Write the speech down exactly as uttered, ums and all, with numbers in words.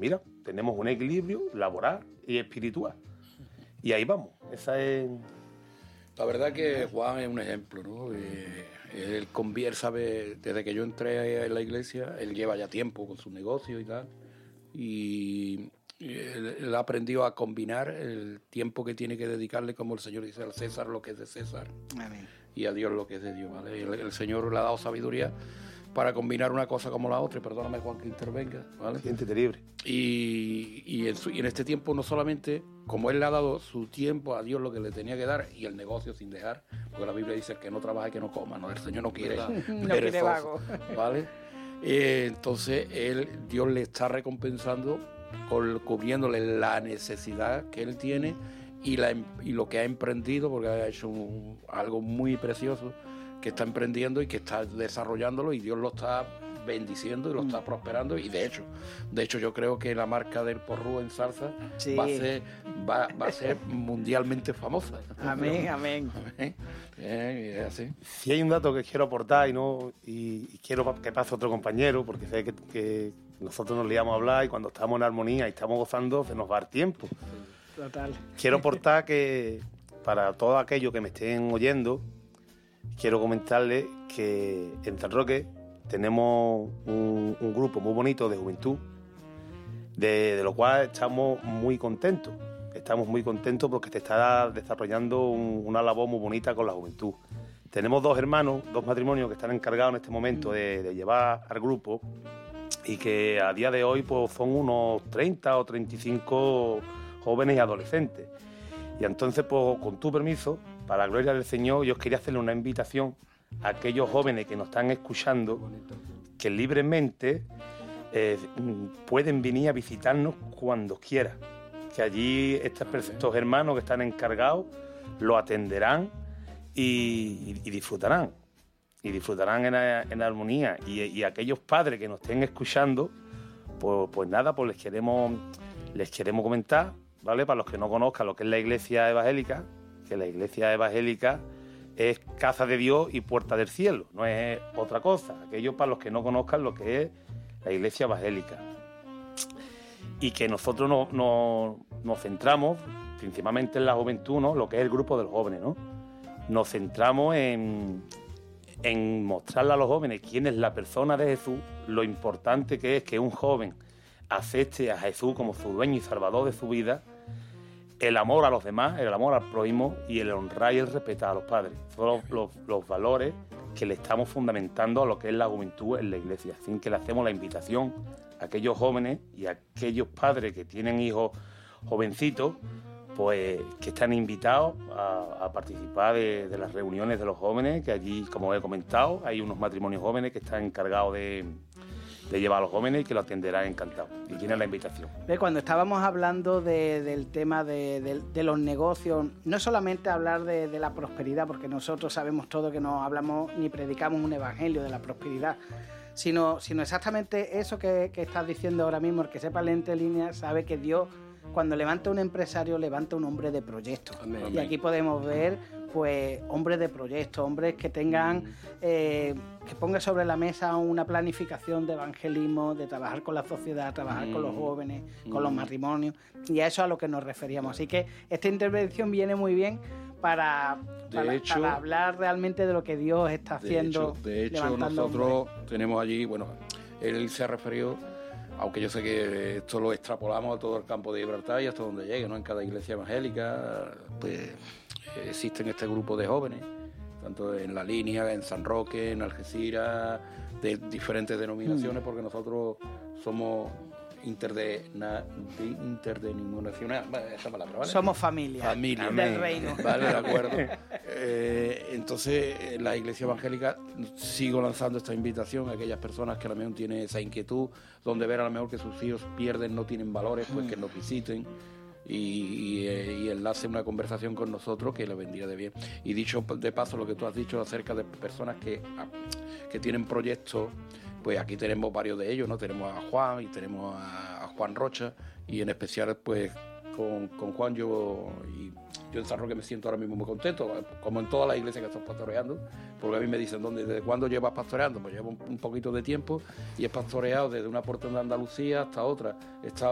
mira, tenemos un equilibrio laboral y espiritual. Y ahí vamos, esa es... La verdad que Juan es un ejemplo, ¿no? Eh, él, conviene, él sabe, desde que yo entré en la iglesia, él lleva ya tiempo con sus negocios y tal, y él, él ha aprendido a combinar el tiempo que tiene que dedicarle, como el Señor dice, al César lo que es de César. Amén. Y a Dios lo que es de Dios, ¿vale? El, el Señor le ha dado sabiduría para combinar una cosa como la otra, y perdóname, Juan, que intervenga, ¿vale? Siéntete libre. Y, y, en su, y en este tiempo no solamente, como él le ha dado su tiempo a Dios lo que le tenía que dar, y el negocio sin dejar, porque la Biblia dice que no trabaja y que no coma, ¿no? El Señor no quiere, no quiere vago, ¿vale? Eh, entonces él, Dios le está recompensando, por, cubriéndole la necesidad que él tiene y, la, y lo que ha emprendido, porque ha hecho un, algo muy precioso que está emprendiendo y que está desarrollándolo, y Dios lo está bendiciendo y lo está prosperando, y de hecho, de hecho yo creo que la marca del porrú en salsa sí. va a ser va, va a ser mundialmente famosa. Amén, amén. Amén. Eh, es así. Si hay un dato que quiero aportar y no y, y quiero que pase otro compañero, porque sé que, que nosotros nos liamos a hablar y cuando estamos en armonía y estamos gozando se nos va el tiempo. Total. Quiero aportar que para todos aquellos que me estén oyendo, quiero comentarles que en San Roque tenemos un, un grupo muy bonito de juventud, de, de lo cual estamos muy contentos. Estamos muy contentos porque se está desarrollando un, una labor muy bonita con la juventud. Tenemos dos hermanos, dos matrimonios que están encargados en este momento de, de llevar al grupo, y que a día de hoy pues, son unos treinta o treinta y cinco jóvenes y adolescentes. Y entonces, pues, con tu permiso, para la gloria del Señor, yo quería hacerle una invitación a aquellos jóvenes que nos están escuchando, que libremente eh, pueden venir a visitarnos cuando quieran, que allí estos, estos hermanos que están encargados lo atenderán y, y, y disfrutarán, y disfrutarán en, en armonía. Y, y aquellos padres que nos estén escuchando, pues, pues nada, pues les queremos, les queremos comentar, ¿vale? Para los que no conozcan lo que es la iglesia evangélica, que la iglesia evangélica es casa de Dios y puerta del cielo, no es otra cosa. Aquello para los que no conozcan lo que es la iglesia evangélica. Y que nosotros no, no, nos centramos principalmente en la juventud, ¿no? Lo que es el grupo de los jóvenes, ¿no? Nos centramos en, en mostrarle a los jóvenes quién es la persona de Jesús, lo importante que es que un joven acepte a Jesús como su dueño y salvador de su vida, el amor a los demás, el amor al prójimo y el honrar y el respetar a los padres. Son los, los, los valores que le estamos fundamentando a lo que es la juventud en la iglesia. Así que le hacemos la invitación a aquellos jóvenes y a aquellos padres que tienen hijos jovencitos, pues que están invitados a, a participar de, de las reuniones de los jóvenes, que allí, como he comentado, hay unos matrimonios jóvenes que están encargados de... de llevar a los jóvenes y que lo atenderán encantado. Y tienen la invitación. Cuando estábamos hablando de, del tema de, de, de los negocios, no solamente hablar de, de la prosperidad, porque nosotros sabemos todo que no hablamos ni predicamos un evangelio de la prosperidad, sino, sino exactamente eso que, que estás diciendo ahora mismo. El que sepa leer entre líneas sabe que Dios, cuando levanta un empresario, levanta un hombre de proyecto. Amén. Y aquí podemos ver pues hombres de proyectos, hombres que tengan, eh, que pongan sobre la mesa una planificación de evangelismo, de trabajar con la sociedad, trabajar mm. con los jóvenes, mm. con los matrimonios, y a eso es a lo que nos referíamos. Así que esta intervención viene muy bien para, para, hecho, para hablar realmente de lo que Dios está haciendo. De hecho, de hecho nosotros hombres. tenemos allí, bueno, él se ha referido, aunque yo sé que esto lo extrapolamos a todo el campo de Gibraltar y hasta donde llegue, ¿no? En cada iglesia evangélica, pues existen este grupo de jóvenes, tanto en La Línea, en San Roque, en Algeciras, de diferentes denominaciones, mm. porque nosotros somos interde, na, interdenominacional, esa palabra, ¿vale? Somos familia, familia del reino. Vale, de acuerdo. Eh, entonces, la iglesia evangélica, sigo lanzando esta invitación a aquellas personas que a lo mejor tienen esa inquietud, donde ver a lo mejor que sus hijos pierden, no tienen valores, pues mm. que nos visiten. Y, y, y enlace una conversación con nosotros que le vendría de bien. Y dicho de paso lo que tú has dicho acerca de personas que, que tienen proyectos, pues aquí tenemos varios de ellos, ¿no? Tenemos a Juan y tenemos a, a Juan Rocha, y en especial pues con, con Juan yo y yo en San Roque me siento ahora mismo muy contento, como en todas las iglesias que estoy pastoreando, porque a mí me dicen, ¿dónde, ¿desde cuándo llevas pastoreando? Pues llevo un, un poquito de tiempo y he pastoreado desde una puerta de Andalucía hasta otra. He estado